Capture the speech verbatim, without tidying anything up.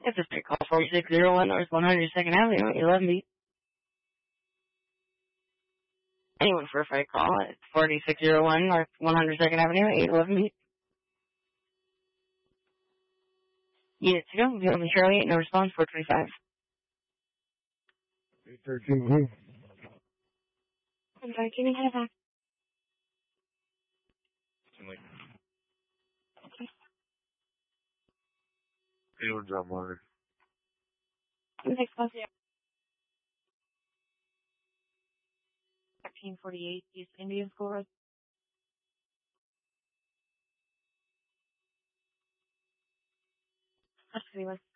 It's a straight call, forty-six oh one North one hundred second Avenue, eleven beat. Anyone for a freight call at forty-six oh one North one hundred second Avenue, eight eleven beat. Unit two, zero Charlie, eight, no response, four twenty-five. eight thirteen. I'm sorry, can you head back? Okay. Anyone's on monitor. Next bus, yeah. thirteen forty-eight East Indian School Road. That's pretty much.